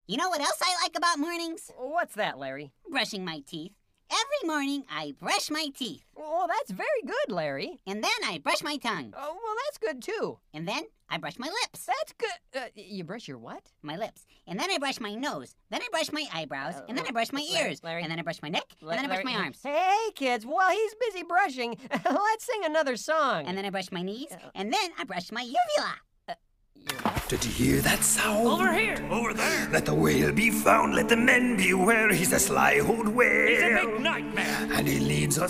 You know what else I like about mornings? What's that, Larry? Brushing my teeth. Every morning, I brush my teeth. Well, that's very good, Larry. And then I brush my tongue. Oh, well, that's good, too. And then I brush my lips. That's good. You brush your what? My lips. And then I brush my nose. Then I brush my eyebrows. And then I brush my ears. Larry. And then I brush my neck. And then I brush my arms. Hey, kids, while he's busy brushing, let's sing another song. And then I brush my knees. And then I brush my uvula. Did you hear that sound? Over here! Over there! Let the whale be found, let the men beware. He's a sly old whale. He's a big nightmare! And he leads us